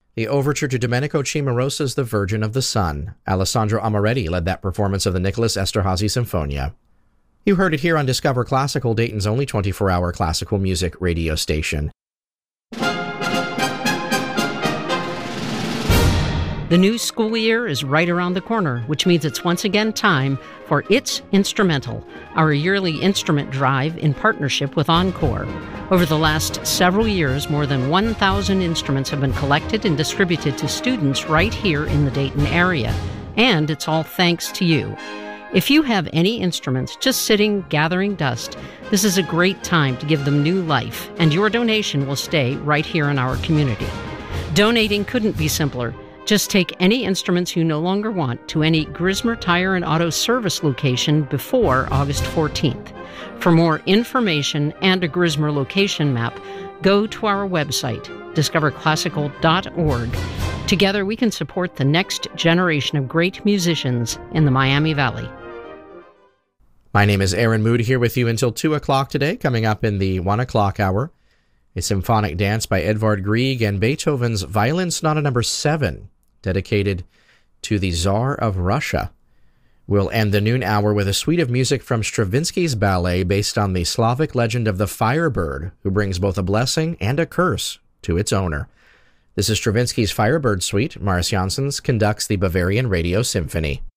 The overture to Domenico Cimarosa's The Virgin of the Sun. Alessandro Amoretti led that performance of the Nicholas Esterhazy Sinfonia. You heard it here on Discover Classical, Dayton's only 24-hour classical music radio station. The new school year is right around the corner, which means it's once again time for It's Instrumental, our yearly instrument drive in partnership with Encore. Over the last several years, more than 1,000 instruments have been collected and distributed to students right here in the Dayton area. And it's all thanks to you. If you have any instruments just sitting, gathering dust, this is a great time to give them new life, and your donation will stay right here in our community. Donating couldn't be simpler. Just take any instruments you no longer want to any Grismer Tire and Auto Service location before August 14th. For more information and a Grismer location map, go to our website, discoverclassical.org. Together we can support the next generation of great musicians in the Miami Valley. My name is Aaron Mood, here with you until 2 o'clock today. Coming up in the 1 o'clock hour, a symphonic dance by Edvard Grieg and Beethoven's Violin Sonata No. 7, dedicated to the Tsar of Russia. We'll end the noon hour with a suite of music from Stravinsky's ballet based on the Slavic legend of the Firebird, who brings both a blessing and a curse to its owner. This is Stravinsky's Firebird Suite. Morris Janssens conducts the Bavarian Radio Symphony.